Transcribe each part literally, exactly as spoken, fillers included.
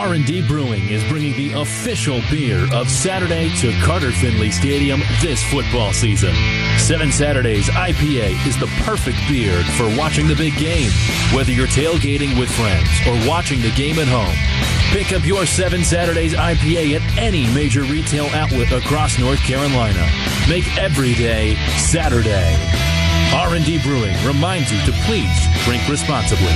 R and D Brewing is bringing the official beer of Saturday to Carter Finley Stadium this football season. Seven Saturdays I P A is the perfect beer for watching the big game. Whether you're tailgating with friends or watching the game at home, pick up your Seven Saturdays I P A at any major retail outlet across North Carolina. Make every day Saturday. R and D Brewing reminds you to please drink responsibly.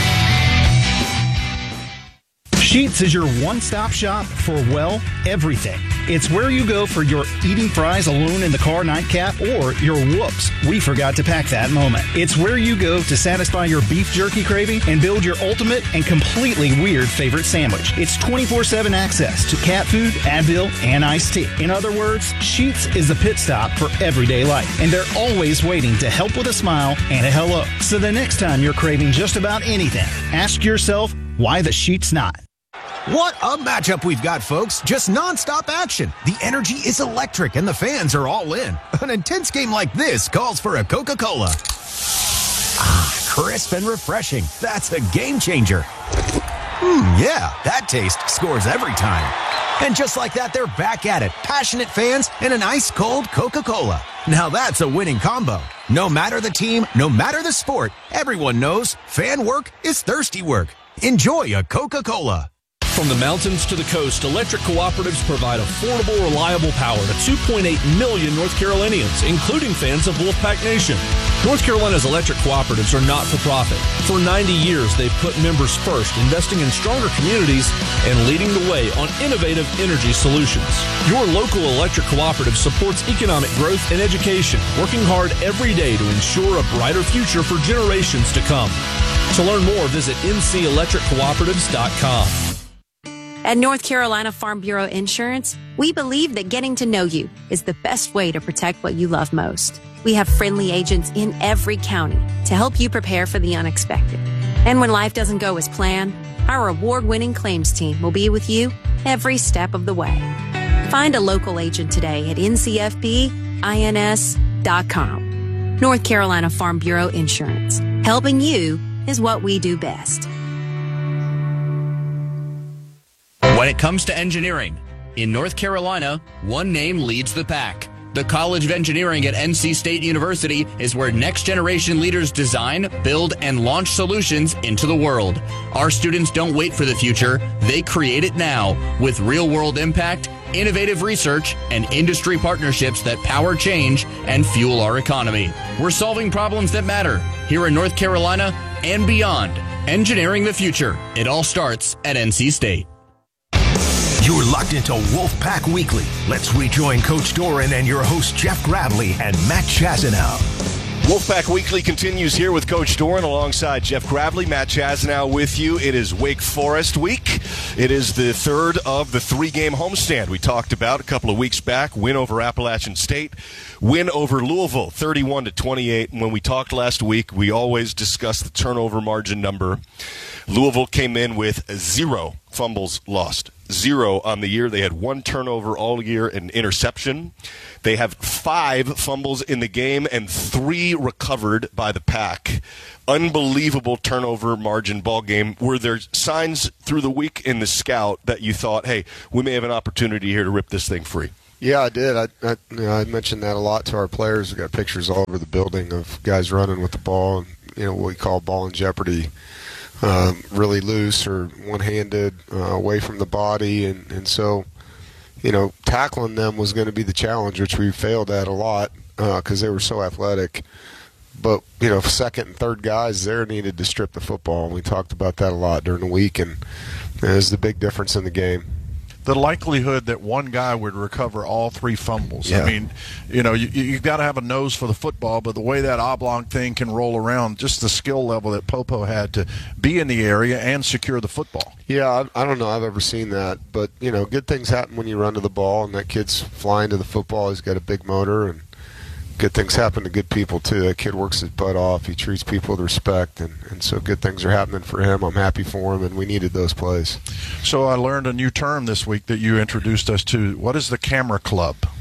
Sheetz is your one-stop shop for, well, everything. It's where you go for your eating fries alone in the car nightcap or your whoops, we forgot to pack that moment. It's where you go to satisfy your beef jerky craving and build your ultimate and completely weird favorite sandwich. It's twenty-four seven access to cat food, Advil, and iced tea. In other words, Sheetz is the pit stop for everyday life, and they're always waiting to help with a smile and a hello. So the next time you're craving just about anything, ask yourself, why the Sheetz not? What a matchup we've got, folks. Just nonstop action. The energy is electric and the fans are all in. An intense game like this calls for a Coca-Cola. Ah, crisp and refreshing. That's a game changer. Hmm, yeah, that taste scores every time. And just like that, they're back at it. Passionate fans and an ice-cold Coca-Cola. Now that's a winning combo. No matter the team, no matter the sport, everyone knows fan work is thirsty work. Enjoy a Coca-Cola. From the mountains to the coast, electric cooperatives provide affordable, reliable power to two point eight million North Carolinians, including fans of Wolfpack Nation. North Carolina's electric cooperatives are not-for-profit. For ninety years, they've put members first, investing in stronger communities and leading the way on innovative energy solutions. Your local electric cooperative supports economic growth and education, working hard every day to ensure a brighter future for generations to come. To learn more, visit n c electric cooperatives dot com. At North Carolina Farm Bureau Insurance, we believe that getting to know you is the best way to protect what you love most. We have friendly agents in every county to help you prepare for the unexpected. And when life doesn't go as planned, our award-winning claims team will be with you every step of the way. Find a local agent today at n c f b ins dot com. North Carolina Farm Bureau Insurance. Helping you is what we do best. When it comes to engineering, in North Carolina, one name leads the pack. The College of Engineering at N C State University is where next-generation leaders design, build, and launch solutions into the world. Our students don't wait for the future. They create it now with real-world impact, innovative research, and industry partnerships that power change and fuel our economy. We're solving problems that matter here in North Carolina and beyond. Engineering the future. It all starts at N C State. You're locked into Wolfpack Weekly. Let's rejoin Coach Doran and your host Jeff Gravely and Matt Chazanow. Wolfpack Weekly continues here with Coach Doran alongside Jeff Gravely. Matt Chazanow with you. It is Wake Forest week. It is the third of the three-game homestand we talked about a couple of weeks back. Win over Appalachian State, win over Louisville, thirty-one to twenty-eight. And when we talked last week, we always discussed the turnover margin number. Louisville came in with zero fumbles lost. Zero on the year. They had one turnover all year, an interception. They have five fumbles in the game and three recovered by the Pack. Unbelievable turnover margin ball game. Were there signs through the week in the scout that you thought, hey, we may have an opportunity here to rip this thing free? Yeah, I did. I, I, you know, I mentioned that a lot to our players. We got pictures all over the building of guys running with the ball, and you know what we call ball in jeopardy. Um, really loose or one-handed, uh, away from the body, and, and so, you know, tackling them was going to be the challenge, which we failed at a lot because uh, they were so athletic. But, you know, second and third guys there needed to strip the football, and we talked about that a lot during the week, and it was the big difference in the game. The likelihood that one guy would recover all three fumbles. Yeah. I mean, you know, you, you've got to have a nose for the football, but the way that oblong thing can roll around, just the skill level that Popo had to be in the area and secure the football. Yeah, I, I don't know I've ever seen that, but, you know, good things happen when you run to the ball, and that kid's flying to the football. He's got a big motor, and good things happen to good people, too. That kid works his butt off. He treats people with respect, and, and so good things are happening for him. I'm happy for him, and we needed those plays. So I learned a new term this week that you introduced us to. What is the Camera Club?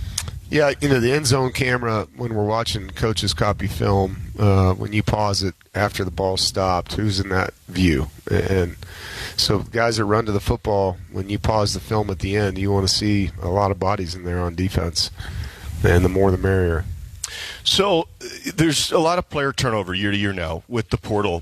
Yeah, you know, the end zone camera, when we're watching coaches copy film, uh, when you pause it after the ball stopped, who's in that view? And so guys that run to the football, when you pause the film at the end, you want to see a lot of bodies in there on defense. And the more the merrier. So there's a lot of player turnover year to year now with the portal.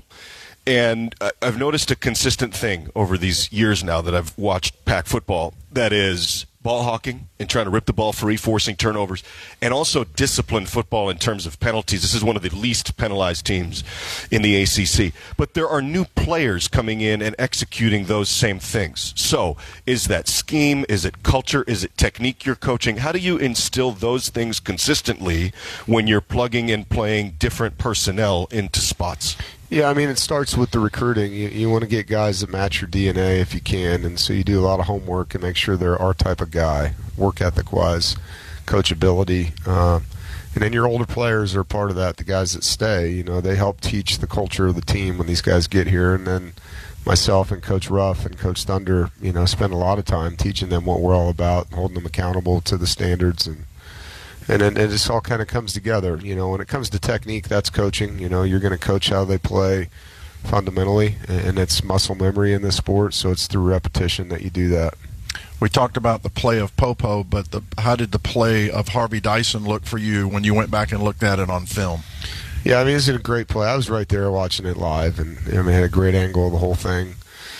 And I've noticed a consistent thing over these years now that I've watched Pac football, that is ball hawking and trying to rip the ball free, forcing turnovers, and also disciplined football in terms of penalties. This is one of the least penalized teams in the A C C. But there are new players coming in and executing those same things. So is that scheme? Is it culture? Is it technique you're coaching? How do you instill those things consistently when you're plugging and playing different personnel into spots? Yeah, I mean, it starts with the recruiting. You, you want to get guys that match your D N A if you can, and so you do a lot of homework and make sure they're our type of guy, work ethic-wise, coachability. Uh, and then your older players are part of that, the guys that stay. You know, they help teach the culture of the team when these guys get here, and then myself and Coach Ruff and Coach Thunder, you know, spend a lot of time teaching them what we're all about, holding them accountable to the standards, and And then it just all kind of comes together. You know, when it comes to technique, that's coaching. You know, you're going to coach how they play fundamentally, and it's muscle memory in this sport, so it's through repetition that you do that. We talked about the play of Popo, but the, how did the play of Harvey Dyson look for you when you went back and looked at it on film? Yeah, I mean, it's a great play. I was right there watching it live, and I mean, had a great angle of the whole thing.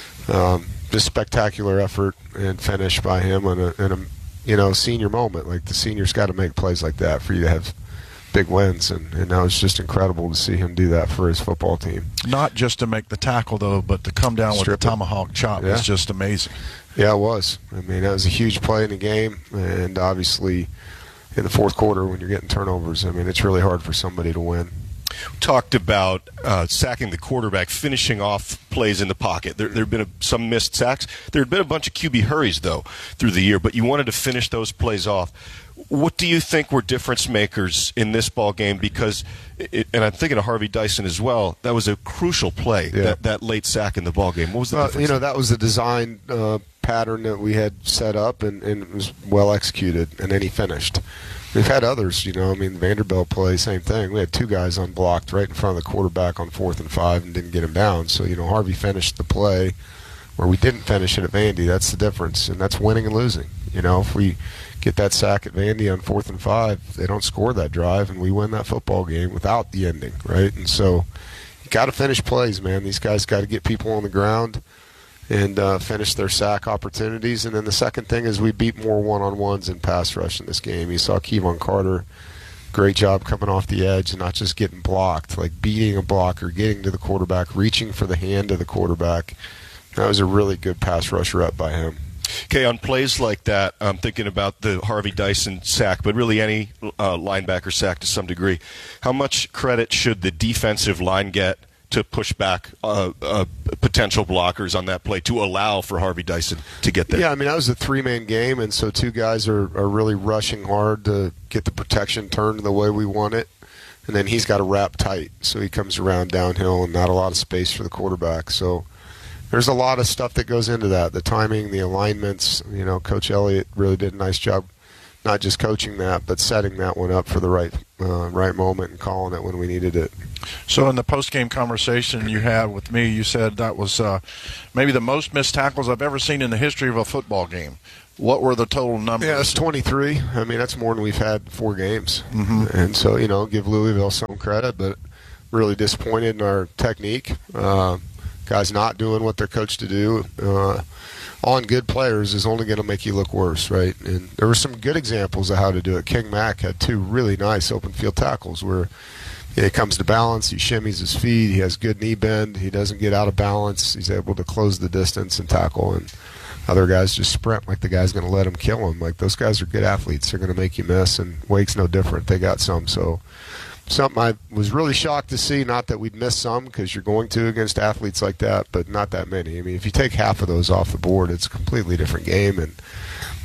Um, just spectacular effort and finish by him on a, in a you know, senior moment. Like, the seniors got to make plays like that for you to have big wins, and, and now it's just incredible to see him do that for his football team. Not just to make the tackle, though, but to come down Strip with the tomahawk chop yeah. is just amazing. Yeah, it was. I mean, that was a huge play in the game, and obviously in the fourth quarter when you're getting turnovers, I mean, it's really hard for somebody to win. Talked about uh, sacking the quarterback, finishing off plays in the pocket. There, there have been a, some missed sacks. There had been a bunch of Q B hurries, though, through the year, but you wanted to finish those plays off. What do you think were difference makers in this ball game? Because, it, and I'm thinking of Harvey Dyson as well, that was a crucial play, yeah. that, that late sack in the ball game. What was the well, difference? You know, that was the design uh, pattern that we had set up, and, and it was well executed, and then he finished. We've had others, you know. I mean, Vanderbilt play, same thing. We had two guys unblocked right in front of the quarterback on fourth and five and didn't get him down. So, you know, Harvey finished the play where we didn't finish it at Vandy. That's the difference, and that's winning and losing. You know, if we get that sack at Vandy on fourth and five, they don't score that drive, and we win that football game without the ending, right? And so you got to finish plays, man. These guys got to get people on the ground and uh, finish their sack opportunities. And then the second thing is we beat more one-on-ones in pass rush in this game. You saw Kevon Carter, great job coming off the edge and not just getting blocked, like beating a blocker, getting to the quarterback, reaching for the hand of the quarterback. That was a really good pass rush rep by him. Okay, on plays like that, I'm thinking about the Harvey Dyson sack, but really any uh, linebacker sack to some degree. How much credit should the defensive line get to push back uh, uh, potential blockers on that play to allow for Harvey Dyson to get there? Yeah, I mean, that was a three-man game, and so two guys are, are really rushing hard to get the protection turned the way we want it, and then he's got to wrap tight, so he comes around downhill and not a lot of space for the quarterback. So there's a lot of stuff that goes into that, the timing, the alignments. You know, Coach Elliott really did a nice job not just coaching that, but setting that one up for the right uh, right moment and calling it when we needed it. So in the post-game conversation you had with me, you said that was uh, maybe the most missed tackles I've ever seen in the history of a football game. What were the total numbers? Yeah, it's twenty-three. I mean, that's more than we've had four games. Mm-hmm. And so, you know, give Louisville some credit, but really disappointed in our technique. Uh, guys not doing what they're coached to do uh, on good players is only going to make you look worse, right? And there were some good examples of how to do it. King Mack had two really nice open field tackles where it comes to balance, he shimmies his feet, he has good knee bend, he doesn't get out of balance, he's able to close the distance and tackle, and other guys just sprint like the guy's going to let him kill him. Like, those guys are good athletes. They're going to make you miss, and Wake's no different. They got some. So something I was really shocked to see, not that we'd miss some because you're going to against athletes like that, but not that many. I mean, if you take half of those off the board, it's a completely different game, and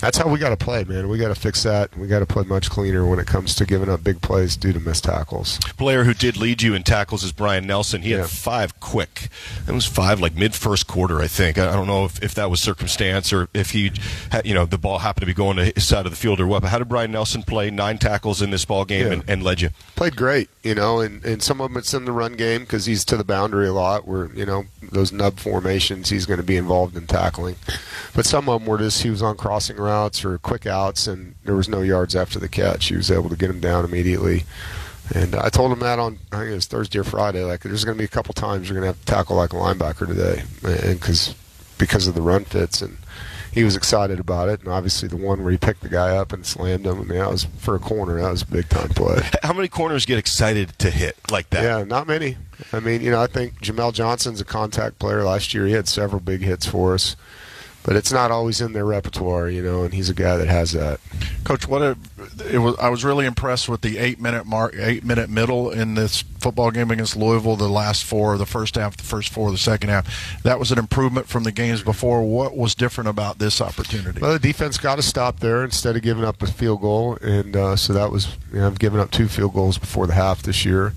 that's how we got to play, man. We got to fix that. We got to play much cleaner when it comes to giving up big plays due to missed tackles. Player who did lead you in tackles is Brian Nelson. He Yeah. had five quick. It was five like mid-first quarter, I think. I I don't know if, if that was circumstance or if he, had, you know, the ball happened to be going to his side of the field or what. But how did Brian Nelson play? Nine tackles in this ball game Yeah. and, and led you. Played great, you know, and, and some of them it's in the run game because he's to the boundary a lot where, you know, those nub formations he's going to be involved in tackling. But some of them were just he was on crossing routes or quick outs and there was no yards after the catch. He was able to get him down immediately. And I told him that on, I think it was Thursday or Friday, like there's going to be a couple times you're going to have to tackle like a linebacker today and because because of the run fits. And he was excited about it. And obviously the one where he picked the guy up and slammed him, I mean, that was for a corner. That was a big-time play. How many corners get excited to hit like that? Yeah, not many. I mean, you know, I think Jamel Johnson's a contact player. Last year he had several big hits for us. But it's not always in their repertoire, you know, and he's a guy that has that. Coach, what a, it was. I was really impressed with the eight-minute mark, eight-minute middle in this football game against Louisville. The last four, the first half, the first four, the second half. That was an improvement from the games before. What was different about this opportunity? Well, the defense got to stop there instead of giving up a field goal, and uh, so that was. You know, I've given up two field goals before the half this year,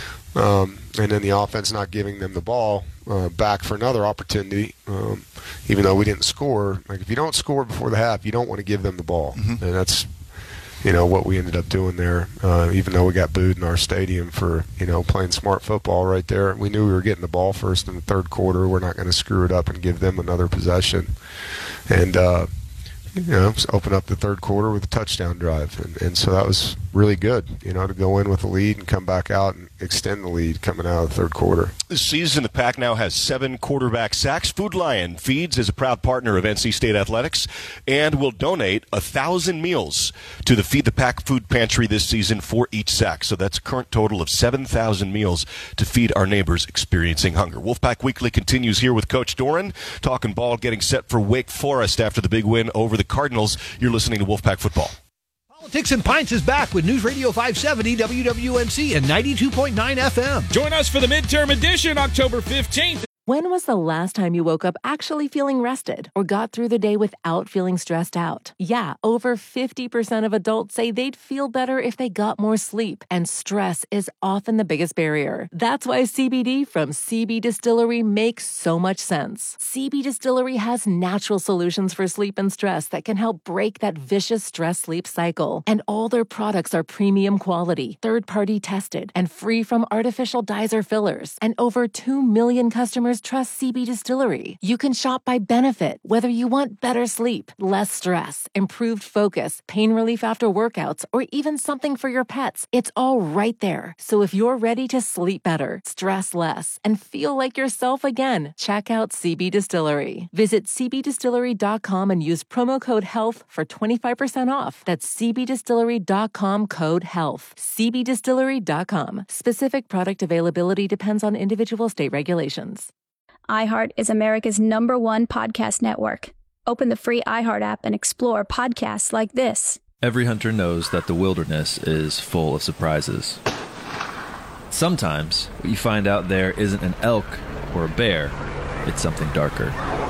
um, and then the offense not giving them the ball uh, back for another opportunity. Um, even though we didn't score, like if you don't score before the half, you don't want to give them the ball, mm-hmm. and that's, you know, what we ended up doing there. Uh, even though we got booed in our stadium for, you know, playing smart football right there, we knew we were getting the ball first in the third quarter. We're not going to screw it up and give them another possession, and uh, you know, just open up the third quarter with a touchdown drive, and, and so that was really good, you know, to go in with a lead and come back out and extend the lead coming out of the third quarter. This season, the Pack now has seven quarterback sacks. Food Lion Feeds is a proud partner of N C State Athletics and will donate a thousand meals to the Feed the Pack food pantry this season for each sack. So that's a current total of seven thousand meals to feed our neighbors experiencing hunger. Wolfpack Weekly continues here with Coach Doran, talking ball, getting set for Wake Forest after the big win over the Cardinals. You're listening to Wolfpack Football. Politics and Pints is back with News Radio five seventy W W N C and ninety-two point nine F M. Join us for the midterm edition October fifteenth. When was the last time you woke up actually feeling rested or got through the day without feeling stressed out? Yeah, over fifty percent of adults say they'd feel better if they got more sleep, and stress is often the biggest barrier. That's why C B D from C B Distillery makes so much sense. C B Distillery has natural solutions for sleep and stress that can help break that vicious stress-sleep cycle. And all their products are premium quality, third-party tested, and free from artificial dyes or fillers. And over two million customers trust C B Distillery. You can shop by benefit, whether you want better sleep, less stress, improved focus, pain relief after workouts, or even something for your pets. It's all right there. So if you're ready to sleep better, stress less, and feel like yourself again, check out C B Distillery. Visit c b distillery dot com and use promo code HEALTH for twenty-five percent off. That's c b distillery dot com code HEALTH. c b distillery dot com. Specific product availability depends on individual state regulations. iHeart is America's number one podcast network. Open the free iHeart app and explore podcasts like this. Every hunter knows that the wilderness is full of surprises. Sometimes what you find out there isn't an elk or a bear, it's something darker.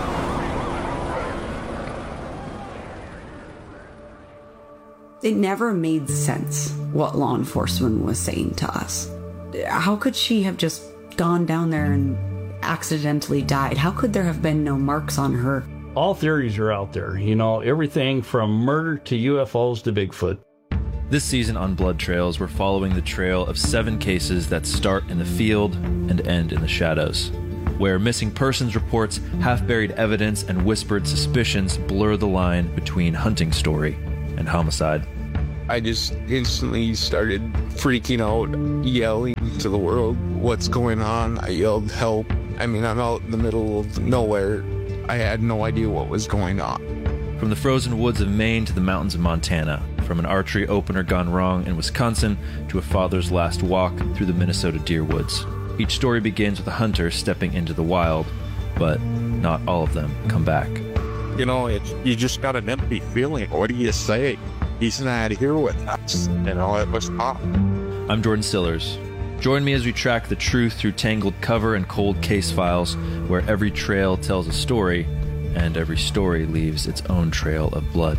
It never made sense what law enforcement was saying to us. How could she have just gone down there and accidentally died? How could there have been no marks on her? All theories are out there, you know, everything from murder to U F Os to Bigfoot. This season on Blood Trails, we're following the trail of seven cases that start in the field and end in the shadows, where missing persons reports, half-buried evidence, and whispered suspicions blur the line between hunting story and homicide. I just instantly started freaking out, yelling to the world, what's going on? I yelled, help. I mean, I'm out in the middle of nowhere. I had no idea what was going on. From the frozen woods of Maine to the mountains of Montana, from an archery opener gone wrong in Wisconsin to a father's last walk through the Minnesota deer woods. Each story begins with a hunter stepping into the wild, but not all of them come back. You know, it's, you just got an empty feeling. What do you say? He's not here with us. You know, it was tough. I'm Jordan Stillers. Join me as we track the truth through tangled cover and cold case files, where every trail tells a story and every story leaves its own trail of blood.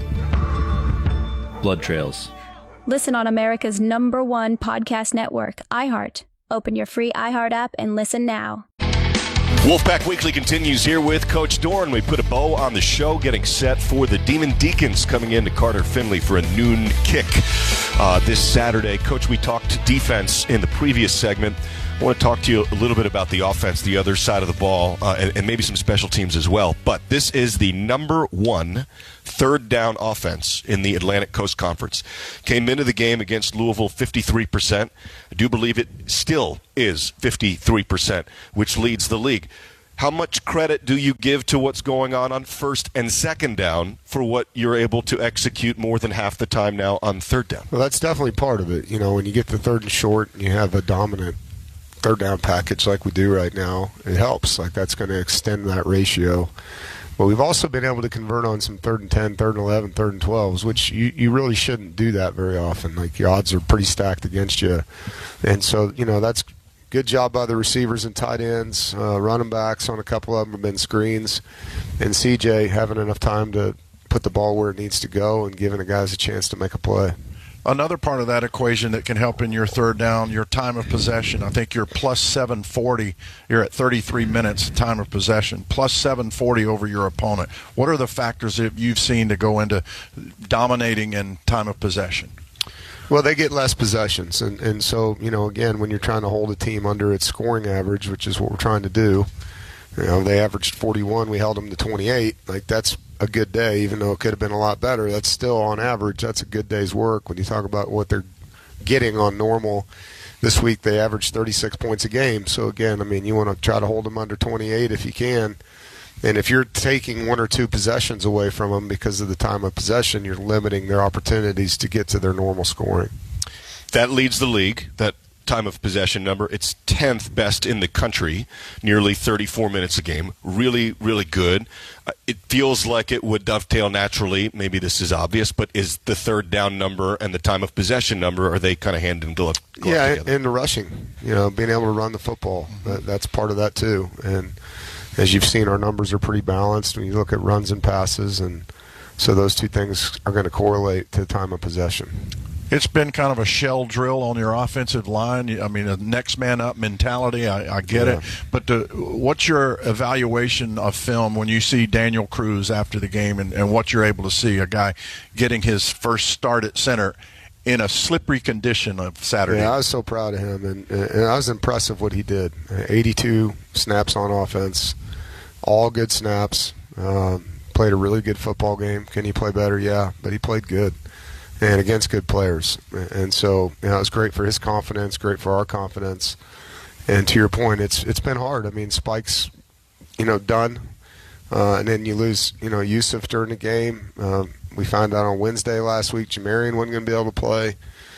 Blood Trails. Listen on America's number one podcast network, iHeart. Open your free iHeart app and listen now. Wolfpack Weekly continues here with Coach Doeren. We put a bow on the show, getting set for the Demon Deacons coming into Carter Finley for a noon kick uh, this Saturday. Coach, we talked defense in the previous segment. I want to talk to you a little bit about the offense, the other side of the ball, uh, and, and maybe some special teams as well. But this is the number one third down offense in the Atlantic Coast Conference. Came into the game against Louisville fifty-three percent. I do believe it still is fifty-three percent, which leads the league. How much credit do you give to what's going on on first and second down for what you're able to execute more than half the time now on third down? Well, that's definitely part of it. You know, when you get to third and short and you have a dominant third down package like we do right now, it helps. Like, that's going to extend that ratio. But we've also been able to convert on some third and ten, third and eleven, third and twelves, which you, you really shouldn't do that very often. Like, the odds are pretty stacked against you. And so, you know, that's good job by the receivers and tight ends. Uh, running backs on a couple of them have been screens. And C J having enough time to put the ball where it needs to go and giving the guys a chance to make a play. Another part of that equation that can help in your third down, your time of possession. I think you're plus seven forty. You're at thirty-three minutes time of possession, plus seven forty over your opponent. What are the factors that you've seen to go into dominating in time of possession? Well, they get less possessions. And, and so, you know, again, when you're trying to hold a team under its scoring average, which is what we're trying to do, you know, they averaged forty-one. We held them to twenty-eight. Like, that's a good day, even though it could have been a lot better. That's still, on average, that's a good day's work. When you talk about what they're getting on normal, this week they averaged thirty-six points a game. So, again, I mean, you want to try to hold them under twenty-eight if you can. And if you're taking one or two possessions away from them because of the time of possession, you're limiting their opportunities to get to their normal scoring. That leads the league, that time of possession number. It's tenth best in the country, nearly thirty-four minutes a game. Really, really good. Uh, it feels like it would dovetail naturally. Maybe this is obvious, but is the third down number and the time of possession number, are they kind of hand in glove? glove yeah, together? and the rushing, you know, being able to run the football, that, that's part of that too. And as you've seen, our numbers are pretty balanced when you look at runs and passes, and so those two things are going to correlate to time of possession. It's been kind of a shell drill on your offensive line. I mean, a next man up mentality. I, I get Yeah. it. But the, what's your evaluation of film when you see Daniel Cruz after the game and, and what you're able to see, a guy getting his first start at center in a slippery condition of Saturday? Yeah, I was so proud of him, and, and I was impressed with what he did. eighty-two snaps on offense, all good snaps. Um, played a really good football game. Can he play better? Yeah, but he played good. And against good players. And so, you know, it was great for his confidence, great for our confidence. And to your point, it's it's been hard. I mean, Spike's, you know, done. Uh, and then you lose, you know, Yusuf during the game. Uh, we found out on Wednesday last week Jamarian wasn't going to be able to play.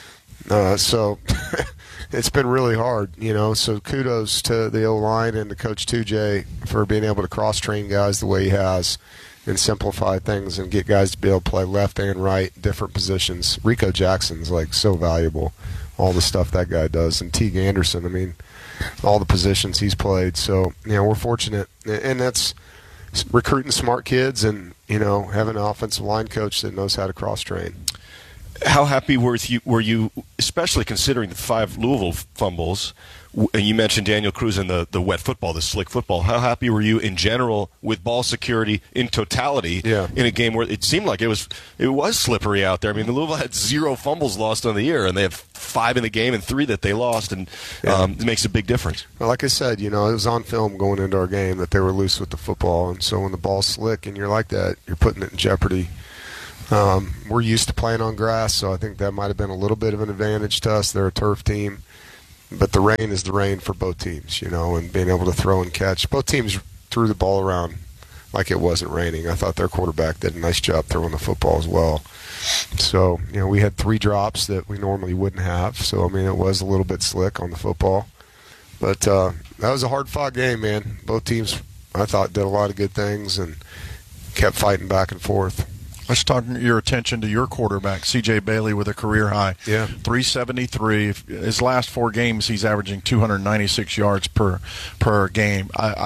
Uh, so it's been really hard, you know. So kudos to the O-line and to Coach two J for being able to cross-train guys the way he has and simplify things and get guys to be able to play left and right, different positions. Rico Jackson's, like, so valuable, all the stuff that guy does. And Teague Anderson, I mean, all the positions he's played. So, you know, we're fortunate. And that's recruiting smart kids and, you know, having an offensive line coach that knows how to cross-train. How happy were you, were you, especially considering the five Louisville fumbles? And you mentioned Daniel Cruz and the, the wet football, the slick football. How happy were you in general with ball security in totality yeah. in a game where it seemed like it was it was slippery out there? I mean, the Louisville had zero fumbles lost on the year, and they have five in the game and three that they lost, and yeah. um, it makes a big difference. Well, like I said, you know, it was on film going into our game that they were loose with the football, and so when the ball's slick and you're like that, you're putting it in jeopardy. Um, we're used to playing on grass, so I think that might have been a little bit of an advantage to us. They're a turf team. But the rain is the rain for both teams, you know, and being able to throw and catch. Both teams threw the ball around like it wasn't raining. I thought their quarterback did a nice job throwing the football as well. So, you know, we had three drops that we normally wouldn't have. So, I mean, it was a little bit slick on the football. But uh, that was a hard-fought game, man. Both teams, I thought, did a lot of good things and kept fighting back and forth. Let's turn your attention to your quarterback, C J Bailey, with a career high. Yeah. three seventy-three. His last four games, he's averaging two hundred ninety-six yards per per game. I, I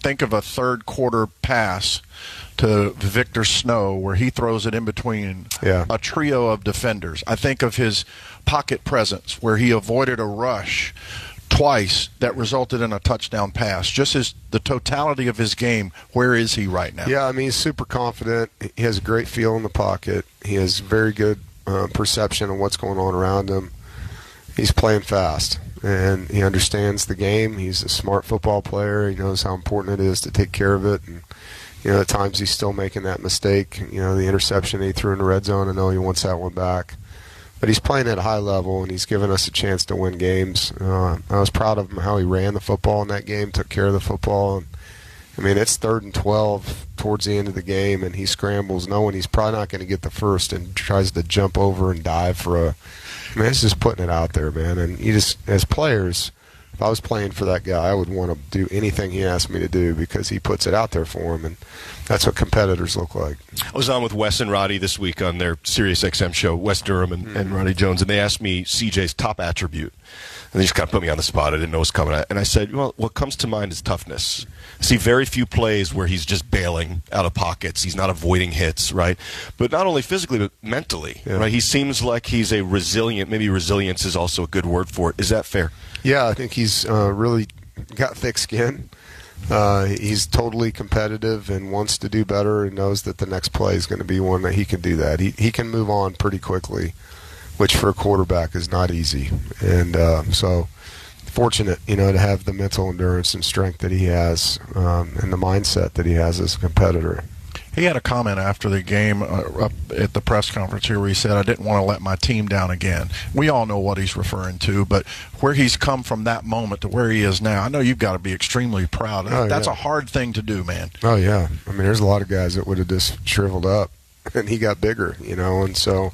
think of a third quarter pass to Victor Snow where he throws it in between yeah. a trio of defenders. I think of his pocket presence where he avoided a rush twice that resulted in a touchdown pass. Just his the totality of his game, where is he right now? Yeah, I mean, he's super confident. He has a great feel in the pocket. He has very good uh, perception of what's going on around him. He's playing fast, and he understands the game. He's a smart football player. He knows how important it is to take care of it. And, you know, at times he's still making that mistake. You know, the interception he threw in the red zone, I know he wants that one back. But he's playing at a high level, and he's given us a chance to win games. Uh, I was proud of him how he ran the football in that game, took care of the football. And, I mean, it's third and twelve towards the end of the game, and he scrambles knowing he's probably not going to get the first and tries to jump over and dive for a – I mean, it's just putting it out there, man. And you just – as players, if I was playing for that guy, I would want to do anything he asked me to do because he puts it out there for him, and that's what competitors look like. I was on with Wes and Roddy this week on their Sirius X M show, Wes Durham and, mm-hmm. and Roddy Jones, and they asked me C J's top attribute. And they just kind of put me on the spot. I didn't know what was coming. And I said, well, what comes to mind is toughness. I see very few plays where he's just bailing out of pockets. He's not avoiding hits, right? But not only physically, but mentally, yeah. right? He seems like he's a resilient, maybe resilience is also a good word for it. Is that fair? Yeah, I think he's uh, really got thick skin. Uh, he's totally competitive and wants to do better and knows that the next play is going to be one that he can do that. He, he can move on pretty quickly, which for a quarterback is not easy. And uh, so fortunate, you know, to have the mental endurance and strength that he has um, and the mindset that he has as a competitor. He had a comment after the game uh, up at the press conference here where he said, I didn't want to let my team down again. We all know what he's referring to, but where he's come from that moment to where he is now, I know you've got to be extremely proud. Oh, That's yeah. a hard thing to do, man. Oh, yeah. I mean, there's a lot of guys that would have just shriveled up, and he got bigger, you know, and so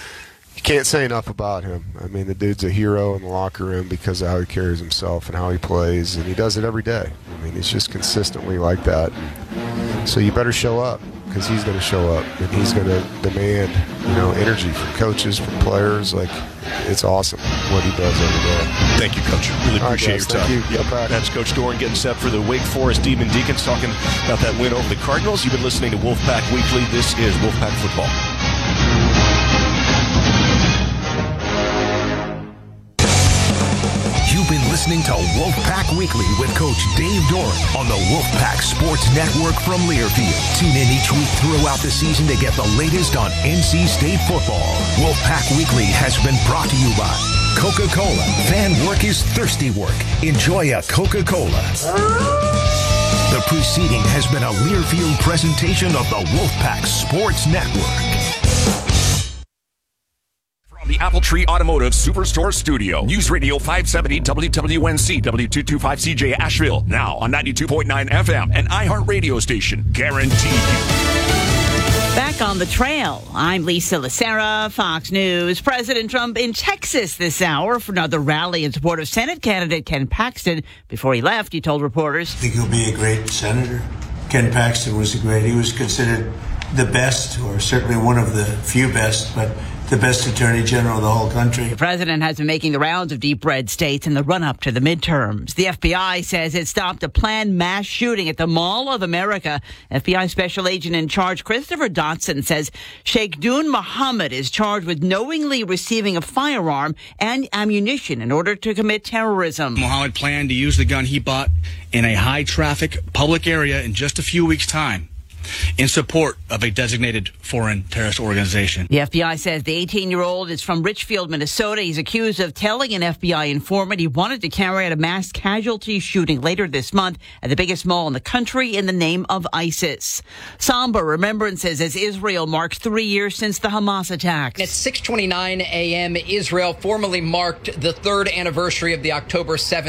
you can't say enough about him. I mean, the dude's a hero in the locker room because of how he carries himself and how he plays, and he does it every day. I mean, he's just consistently like that. So you better show up because he's going to show up, and he's going to demand, you know, energy from coaches, from players. Like, it's awesome what he does every day. Thank you, Coach. Really appreciate right, your time. You. Yep. That's Coach Doeren getting set for the Wake Forest Demon Deacons, talking about that win over the Cardinals. You've been listening to Wolfpack Weekly. This is Wolfpack Football. You've been listening to Wolfpack Weekly with Coach Dave Doeren on the Wolfpack Sports Network from Learfield. Tune in each week throughout the season to get the latest on N C State football. Wolfpack Weekly has been brought to you by Coca-Cola. Fan work is thirsty work. Enjoy a Coca-Cola. The preceding has been a Learfield presentation of the Wolfpack Sports Network. The Appletree Automotive Superstore Studio. News Radio five seventy W W N C W two twenty-five C J Asheville. Now on ninety-two point nine F M and iHeart Radio Station. Guaranteed. Back on the trail, I'm Lisa Lacera, Fox News. President Trump in Texas this hour for another rally in support of Senate candidate Ken Paxton. Before he left, he told reporters, I think he'll be a great senator. Ken Paxton was a great, he was considered the best, or certainly one of the few best, but the best attorney general of the whole country. The president has been making the rounds of deep red states in the run-up to the midterms. The F B I says it stopped a planned mass shooting at the Mall of America. F B I special agent in charge Christopher Dotson says Sheikh Dun Mohammed is charged with knowingly receiving a firearm and ammunition in order to commit terrorism. Mohammed planned to use the gun he bought in a high-traffic public area in just a few weeks' time in support of a designated foreign terrorist organization. The F B I says the eighteen-year-old is from Richfield, Minnesota. He's accused of telling an F B I informant he wanted to carry out a mass casualty shooting later this month at the biggest mall in the country in the name of ISIS. Somber remembrances as Israel marks three years since the Hamas attacks. At six twenty-nine a.m., Israel formally marked the third anniversary of the October seventh